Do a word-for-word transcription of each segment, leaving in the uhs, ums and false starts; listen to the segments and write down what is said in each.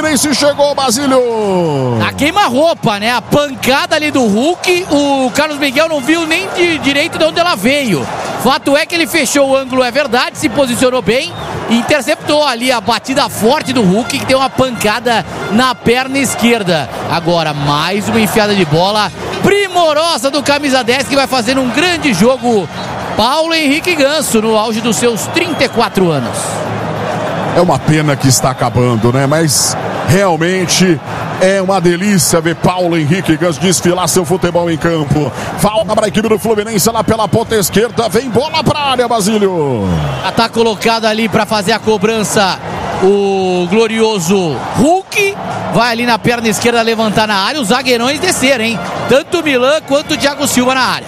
Fluminense chegou, Basílio. A queima-roupa, né? A pancada ali do Hulk, o Carlos Miguel não viu nem de direito de onde ela veio. Fato é que ele fechou o ângulo, é verdade, se posicionou bem e interceptou ali a batida forte do Hulk, que deu uma pancada na perna esquerda. Agora, mais uma enfiada de bola primorosa do camisa dez, que vai fazer um grande jogo. Paulo Henrique Ganso, no auge dos seus trinta e quatro anos. É uma pena que está acabando, né? Mas realmente é uma delícia ver Paulo Henrique Ganso desfilar seu futebol em campo. Falta para a equipe do Fluminense lá pela ponta esquerda. Vem bola para a área, Basílio. Já está colocado ali para fazer a cobrança o glorioso Hulk. Vai ali na perna esquerda levantar na área. Os zagueirões desceram, hein? Tanto o Milan quanto o Thiago Silva na área.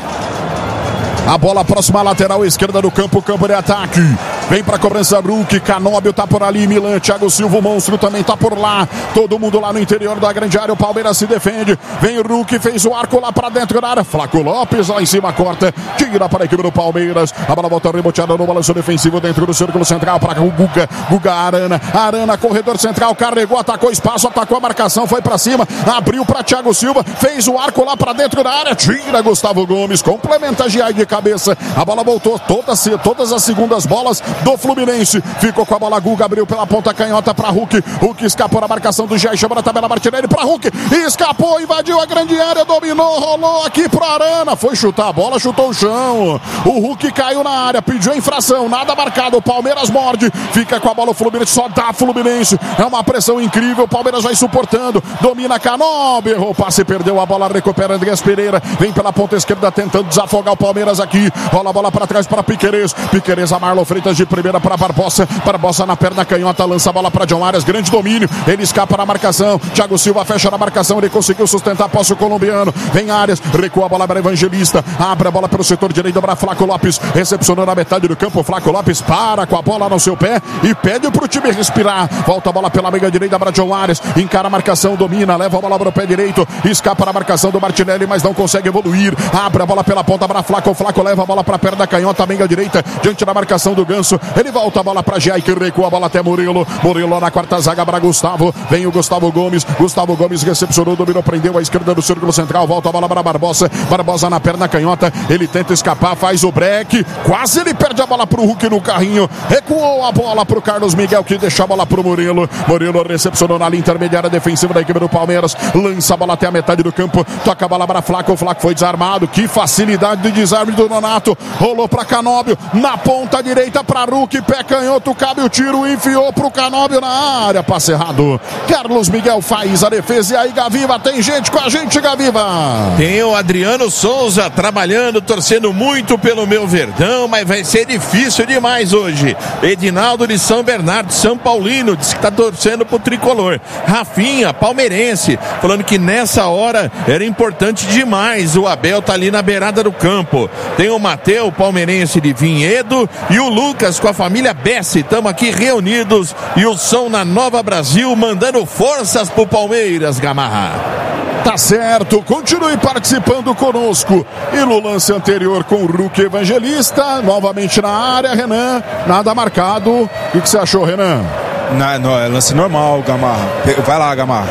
A bola próxima à lateral esquerda do campo, campo de ataque. Vem pra cobrança Hulk, Canóbio tá por ali, Milan, Thiago Silva, o monstro também tá por lá. Todo mundo lá no interior da grande área, o Palmeiras se defende. Vem o Hulk, fez o arco lá pra dentro da área. Flaco Lopes lá em cima, corta, tira para a equipe do Palmeiras. A bola volta reboteada no balanço defensivo dentro do círculo central para o Guga. Guga, Arana, Arana, corredor central, carregou, atacou espaço, atacou a marcação, foi pra cima, abriu pra Thiago Silva, fez o arco lá pra dentro da área, tira Gustavo Gomes, complementa Giai de cabeça. A bola voltou todas, todas as segundas bolas do Fluminense. Ficou com a bola, Guga abriu pela ponta canhota para Hulk. Hulk escapou na marcação do Giai, chama na tabela Martinelli para Hulk. Escapou, invadiu a grande área, dominou, rolou aqui pro Arana. Foi chutar a bola, chutou o chão. O Hulk caiu na área, pediu infração, nada marcado. O Palmeiras morde, fica com a bola o Fluminense, só dá Fluminense. É uma pressão incrível, o Palmeiras vai suportando. Domina Canóbio, errou o passe, perdeu a bola, recupera Andrés Pereira. Vem pela ponta esquerda tentando desafogar o Palmeiras aqui. Rola a bola para trás para Piquerez. Piquerez, a Marlon Freitas de primeira para Barbosa. Barbosa na perna canhota, lança a bola para John Arias. Grande domínio. Ele escapa na marcação. Thiago Silva fecha na marcação. Ele conseguiu sustentar a posse o colombiano. Vem Arias, recua a bola para Evangelista. Abre a bola pelo setor direito para Flaco Lopes. Recepcionou na metade do campo. Flaco Lopes para com a bola no seu pé e pede para o time respirar. Volta a bola pela meia direita para John Arias. Encara a marcação, domina, leva a bola para o pé direito. Escapa na marcação do Martinelli, mas não consegue evoluir. Abre a bola pela ponta para Flaco. Flaco leva a bola para a perna canhota, meia direita, diante da marcação do Ganso. Ele volta a bola para Giai, que recua a bola até Murilo. Murilo na quarta zaga para Gustavo. Vem o Gustavo Gomes. Gustavo Gomes recepcionou, dominou, prendeu a esquerda do círculo central. Volta a bola para Barbosa. Barbosa na perna canhota. Ele tenta escapar, faz o break. Quase ele perde a bola pro Hulk no carrinho. Recuou a bola pro Carlos Miguel, que deixa a bola pro Murilo. Murilo recepcionou na linha intermediária defensiva da equipe do Palmeiras. Lança a bola até a metade do campo. Toca a bola para Flaco. O Flaco foi desarmado. Que facilidade de desarme do Nonato. Rolou para Canóbio. Na ponta direita para Hulk. Pé canhoto. Cabe o tiro. Enfiou pro Canóbio na área. Passe errado. Carlos Miguel faz a defesa. E aí, Gaviva, tem gente com a gente, Gaviva. Tem o Adriano Souza trabalhando, torcendo muito pelo meu Verdão, mas vai ser difícil demais hoje. Edinaldo de São Bernardo, São Paulino, diz que tá torcendo pro tricolor. Rafinha, palmeirense, falando que nessa hora era importante demais. O Abel tá ali na beirada do campo. Tem o Mateu, palmeirense de Vinhedo, e o Lucas com a família Bessi. Estamos aqui reunidos e o som na Nova Brasil mandando forças pro Palmeiras, Gamarra. Tá certo, continue participando conosco. E no lance anterior com o Hulk Evangelista, novamente na área, Renan, nada marcado. O que, que você achou, Renan? Não, não, é lance normal, Gamarra. Vai lá, Gamarra.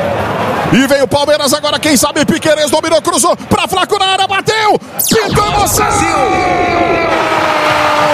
E veio o Palmeiras agora, quem sabe Piquerez dominou, cruzou pra Flaco na área, bateu! Pintou emoção!